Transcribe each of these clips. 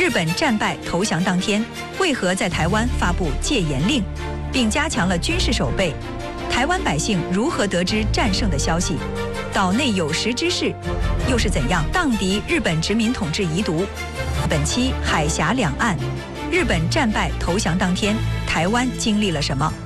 日本战败投降当天，为何在台湾发布戒严令，并加强了军事守备？台湾百姓如何得知战胜的消息？岛内有识之士又是怎样荡涤日本殖民统治遗毒？本期海峡两岸，日本战败投降当天，台湾经历了什么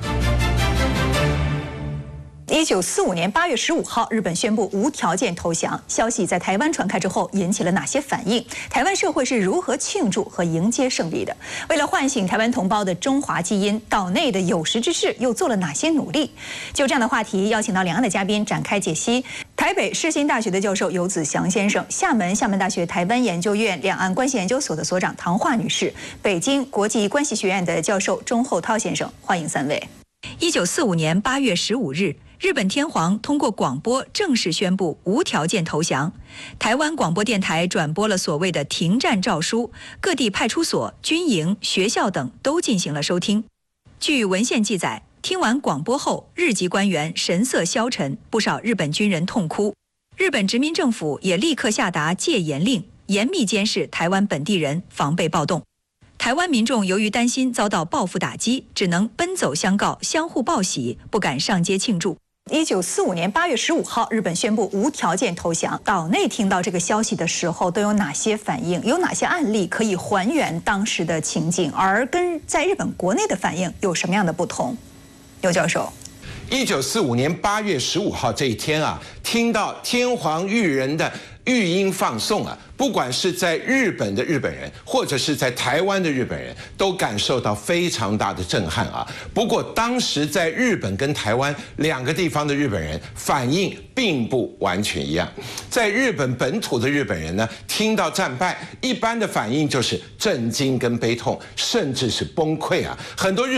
？1945年8月15号，日本宣布无条件投降。消息在台湾传开之后，引起了哪些反应？台湾社会是如何庆祝和迎接胜利的？为了唤醒台湾同胞的中华基因，岛内的有识之士又做了哪些努力？就这样的话题，邀请到两岸的嘉宾展开解析。台北世新大学的教授游子祥先生，厦门大学台湾研究院两岸关系研究所的所长唐桦女士，北京国际关系学院的教授钟厚涛先生，欢迎三位。1945年8月15日。日本天皇通过广播正式宣布无条件投降，台湾广播电台转播了所谓的停战诏书，各地派出所、军营、学校等都进行了收听。据文献记载，听完广播后，日籍官员神色消沉，不少日本军人痛哭。日本殖民政府也立刻下达戒严令，严密监视台湾本地人，防备暴动。台湾民众由于担心遭到报复打击，只能奔走相告，相互报喜，不敢上街庆祝。1945年8月15号，日本宣布无条件投降。岛内听到这个消息的时候，都有哪些反应？有哪些案例可以还原当时的情景？而跟在日本国内的反应有什么样的不同？游教授 ，1945年8月15号这一天啊，听到天皇裕仁的育婴放送啊，不管是在日本的日本人，或者是在台湾的日本人，都感受到非常大的震撼啊。不过当时在日本跟台湾两个地方的日本人反应并不完全一样。在日本本土的日本人呢，听到战败，一般的反应就是震惊跟悲痛，甚至是崩溃啊。很多日